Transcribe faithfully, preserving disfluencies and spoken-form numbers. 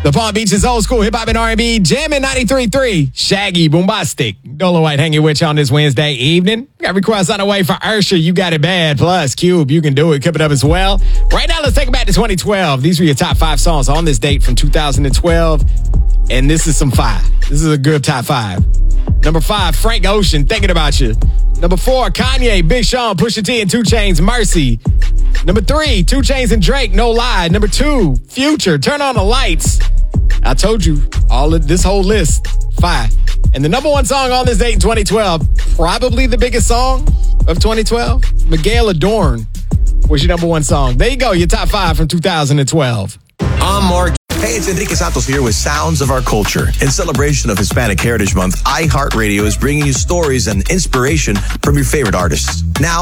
The Palm Beach's old school hip hop and R and B, jamming ninety-three point three. Shaggy, Boombastic. Dolo White hanging with you on this Wednesday evening. Got requests on the way for Ursha, You Got It Bad. Plus, Cube, You Can Do It. Keep it up as well. Right now, let's take it back to twenty twelve. These were your top five songs on this date from two thousand twelve. And this is some five. This is a good top five. Number five, Frank Ocean, Thinking About You. Number four, Kanye, Big Sean, Pusha T, and two Chainz, Mercy. Number three, two Chainz and Drake, No Lie. Number two, Future, Turn On the Lights. I told you, all of this whole list, five. And the number one song on this date in twenty twelve, probably the biggest song of twenty twelve, Miguel Adorn was your number one song. There you go, your top five from two thousand twelve. I'm Mark. Hey, it's Enrique Santos here with Sounds of Our Culture. In celebration of Hispanic Heritage Month, iHeartRadio is bringing you stories and inspiration from your favorite artists. Now,